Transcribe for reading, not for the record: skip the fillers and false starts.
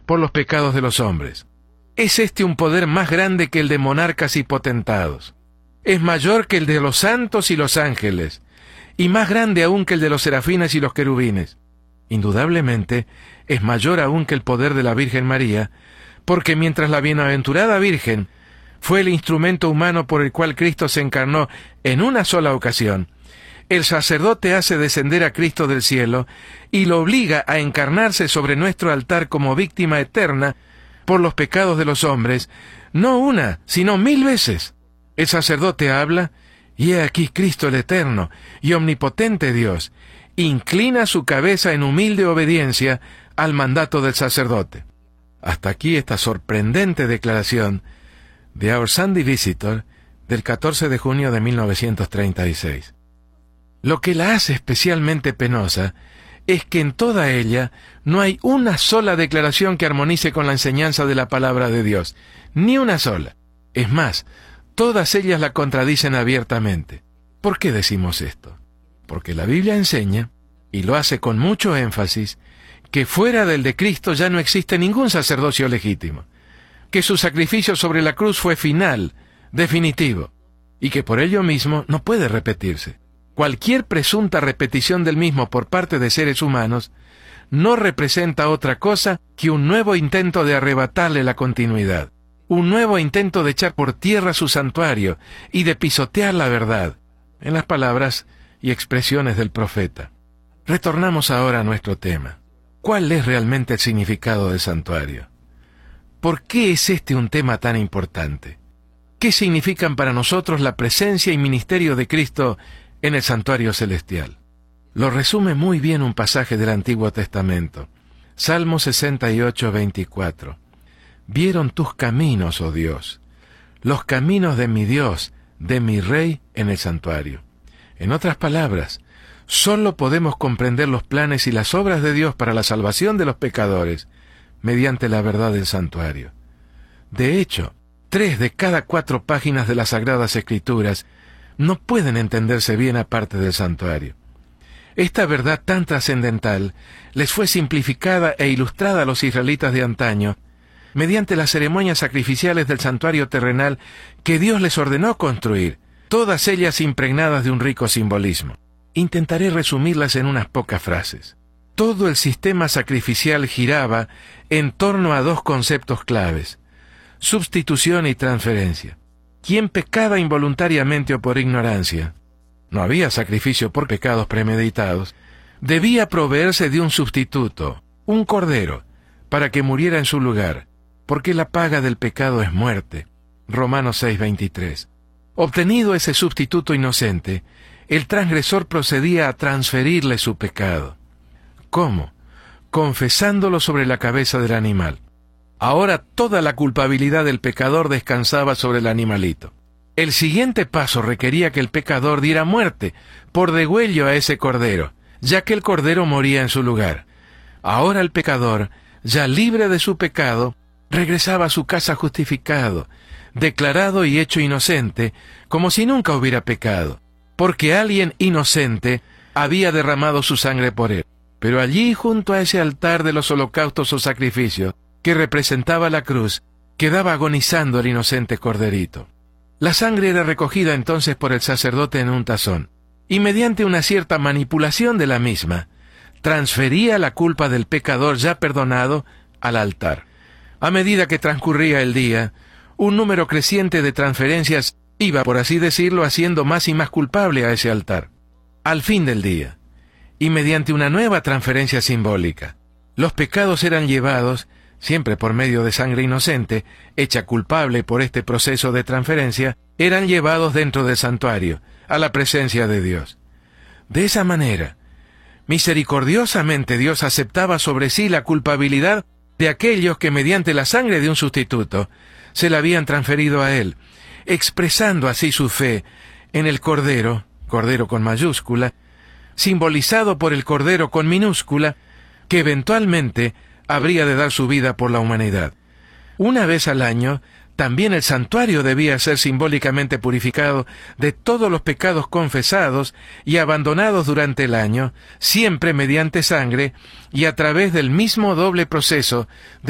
por los pecados de los hombres. Es este un poder más grande que el de monarcas y potentados. Es mayor que el de los santos y los ángeles, y más grande aún que el de los serafines y los querubines. Indudablemente, es mayor aún que el poder de la Virgen María, porque mientras la bienaventurada Virgen fue el instrumento humano por el cual Cristo se encarnó en una sola ocasión, el sacerdote hace descender a Cristo del cielo y lo obliga a encarnarse sobre nuestro altar como víctima eterna por los pecados de los hombres, no una, sino 1000 veces. El sacerdote habla, y he aquí Cristo el eterno y omnipotente Dios inclina su cabeza en humilde obediencia al mandato del sacerdote. Hasta aquí esta sorprendente declaración de Our Sunday Visitor del 14 de junio de 1936. Lo que la hace especialmente penosa es que en toda ella no hay una sola declaración que armonice con la enseñanza de la palabra de Dios, ni una sola. Es más, todas ellas la contradicen abiertamente. ¿Por qué decimos esto? Porque la Biblia enseña, y lo hace con mucho énfasis, que fuera del de Cristo ya no existe ningún sacerdocio legítimo, que su sacrificio sobre la cruz fue final, definitivo, y que por ello mismo no puede repetirse. Cualquier presunta repetición del mismo por parte de seres humanos no representa otra cosa que un nuevo intento de arrebatarle la continuidad, un nuevo intento de echar por tierra su santuario y de pisotear la verdad, en las palabras y expresiones del profeta. Retornamos ahora a nuestro tema. ¿Cuál es realmente el significado del santuario? ¿Por qué es este un tema tan importante? ¿Qué significan para nosotros la presencia y ministerio de Cristo en el santuario celestial? Lo resume muy bien un pasaje del Antiguo Testamento. Salmo 68, 24. Vieron tus caminos, oh Dios, los caminos de mi Dios, de mi Rey en el santuario. En otras palabras, solo podemos comprender los planes y las obras de Dios para la salvación de los pecadores mediante la verdad del santuario. De hecho, 3 de cada 4 páginas de las Sagradas Escrituras no pueden entenderse bien aparte del santuario. Esta verdad tan trascendental les fue simplificada e ilustrada a los israelitas de antaño mediante las ceremonias sacrificiales del santuario terrenal que Dios les ordenó construir, todas ellas impregnadas de un rico simbolismo. Intentaré resumirlas en unas pocas frases. Todo el sistema sacrificial giraba en torno a 2 conceptos claves: sustitución y transferencia. ¿Quién pecaba involuntariamente o por ignorancia? No había sacrificio por pecados premeditados. Debía proveerse de un sustituto, un cordero, para que muriera en su lugar, porque la paga del pecado es muerte. Romanos 6:23. Obtenido ese sustituto inocente, el transgresor procedía a transferirle su pecado. ¿Cómo? Confesándolo sobre la cabeza del animal. Ahora toda la culpabilidad del pecador descansaba sobre el animalito. El siguiente paso requería que el pecador diera muerte por degüello a ese cordero, ya que el cordero moría en su lugar. Ahora el pecador, ya libre de su pecado, regresaba a su casa justificado, declarado y hecho inocente, como si nunca hubiera pecado, porque alguien inocente había derramado su sangre por él. Pero allí, junto a ese altar de los holocaustos o sacrificios, que representaba la cruz, quedaba agonizando el inocente corderito. La sangre era recogida entonces por el sacerdote en un tazón, y mediante una cierta manipulación de la misma, transfería la culpa del pecador ya perdonado al altar. A medida que transcurría el día, un número creciente de transferencias iba, por así decirlo, haciendo más y más culpable a ese altar. Al fin del día, y mediante una nueva transferencia simbólica, los pecados eran llevados, siempre por medio de sangre inocente, hecha culpable por este proceso de transferencia, eran llevados dentro del santuario, a la presencia de Dios. De esa manera, misericordiosamente Dios aceptaba sobre sí la culpabilidad de aquellos que mediante la sangre de un sustituto se la habían transferido a Él, expresando así su fe en el Cordero, Cordero con mayúscula, simbolizado por el Cordero con minúscula, que eventualmente habría de dar su vida por la humanidad. Una vez al año, también el santuario debía ser simbólicamente purificado de todos los pecados confesados y abandonados durante el año, siempre mediante sangre y a través del mismo doble proceso